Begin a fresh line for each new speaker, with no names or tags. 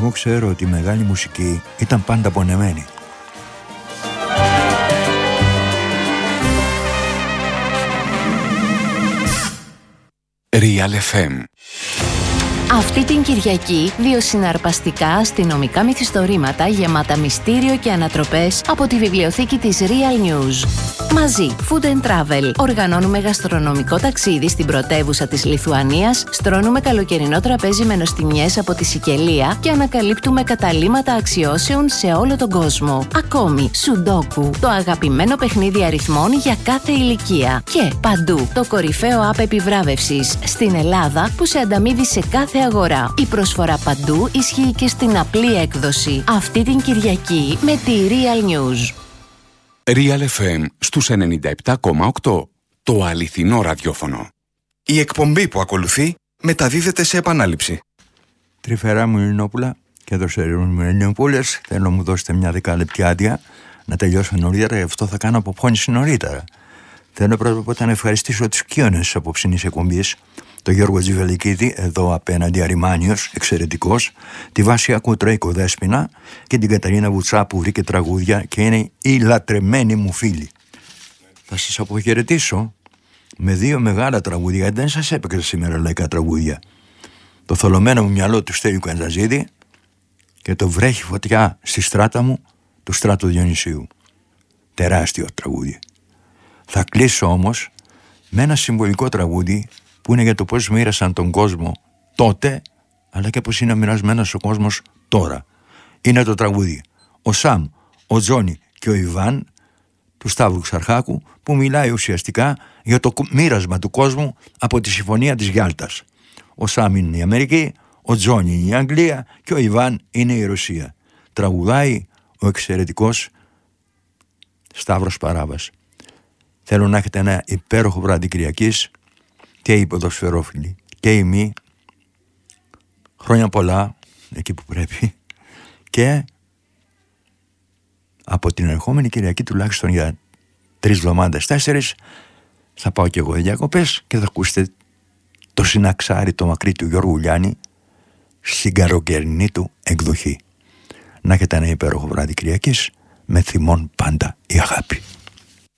Εγώ ξέρω ότι η μεγάλη μουσική ήταν πάντα πονεμένη.
Real FM.
Αυτή την Κυριακή, 2 συναρπαστικά αστυνομικά μυθιστορήματα γεμάτα μυστήριο και ανατροπές από τη βιβλιοθήκη της Real News. Μαζί, Food and Travel. Οργανώνουμε γαστρονομικό ταξίδι στην πρωτεύουσα της Λιθουανίας, στρώνουμε καλοκαιρινό τραπέζι με νοστιμιές από τη Σικελία και ανακαλύπτουμε καταλύματα αξιώσεων σε όλο τον κόσμο. Ακόμη, Σουντόκου, το αγαπημένο παιχνίδι αριθμών για κάθε ηλικία. Και παντού, το κορυφαίο app επιβράβευσης στην Ελλάδα που σε ανταμείβει σε κάθε αγορά. Η προσφορά παντού ισχύει και στην απλή έκδοση. Αυτή την Κυριακή με τη Real News.
Real FM στους 97,8. Το αληθινό ραδιόφωνο.
Η εκπομπή που ακολουθεί μεταδίδεται σε επανάληψη.
Τρυφερά μου Ελληνόπουλα και δροσερούν μου Ελληνοπούλες, θέλω να μου δώσετε μια 10 λεπτή άδεια να τελειώσω νωρίτερα, γι' αυτό θα κάνω αποφώνηση νωρίτερα. Θέλω πρώτα να ευχαριστήσω τους κύονες της απόψινής εκπομπής, τον Γιώργο Τζιβελικίδη, εδώ απέναντι αριμάνιος, εξαιρετικός, τη Βάσια Κουτρέικο Δέσποινα και την Καταρίνα Βουτσά που βρήκε τραγούδια και είναι η λατρεμένη μου φίλη. Θα σας αποχαιρετήσω με 2 μεγάλα τραγούδια, γιατί δεν σας έπαιξα σήμερα λαϊκά τραγούδια. Το θολωμένο μου μυαλό του Στέλιου Καντζαζίδη και το βρέχει φωτιά στη στράτα μου του Στράτου Διονυσίου. Τεράστιο τραγούδι. Θα κλείσω όμως με ένα συμβολικό τραγούδι που είναι για το πώς μοίρασαν τον κόσμο τότε, αλλά και πώς είναι μοιρασμένος ο κόσμος τώρα. Είναι το τραγούδι ο Σαμ, ο Τζόνι και ο Ιβάν του Σταύρου Ξαρχάκου, που μιλάει ουσιαστικά για το μοίρασμα του κόσμου από τη Συμφωνία της Γιάλτας. Ο Σαμ είναι η Αμερική, ο Τζόνι είναι η Αγγλία και ο Ιβάν είναι η Ρωσία. Τραγουδάει ο εξαιρετικός Σταύρος Παράβας. Θέλω να έχετε ένα υπέροχο βράδυ Κυριακής, και οι ποδοσφαιρόφιλοι και οι μη. Χρόνια πολλά εκεί που πρέπει, και από την ερχόμενη Κυριακή τουλάχιστον για 3 εβδομάδες, 4 θα πάω και εγώ διακοπές και θα ακούσετε το συναξάρι το μακρύ του Γιώργου Λιάννη στην καλοκαιρινή του εκδοχή. Να έχετε ένα υπέροχο βράδυ Κυριακής, με θυμών πάντα η αγάπη.